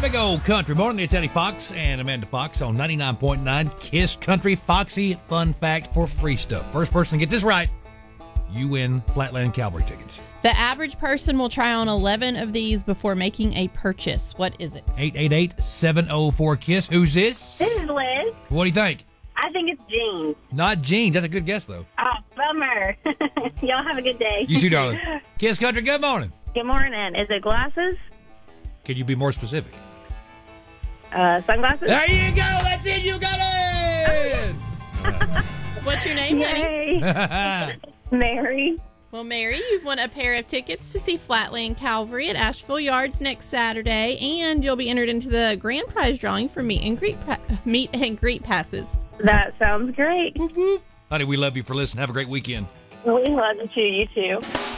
Big old country morning. It's Eddie Fox and Amanda Fox on 99.9 Kiss Country. Foxy fun fact for free stuff. First person to get this right, you win Flatland Calvary tickets. The average person will try on 11 of these before making a purchase. What is it? 888-704-KISS. Who's this? This is Liz. What do you think? I think it's jeans. Not jeans. That's a good guess, though. Oh, bummer. Y'all have a good day. You too, darling. Kiss Country, good morning. Good morning. Is it glasses? Can you be more specific? Sunglasses? There you go. That's it. You got it. What's your name, honey? Yay. Mary. Well, Mary, you've won a pair of tickets to see Flatland Calvary at Asheville Yards next Saturday, and you'll be entered into the grand prize drawing for meet and greet passes. That sounds great. Honey, we love you for listening. Have a great weekend. We love you too. You too.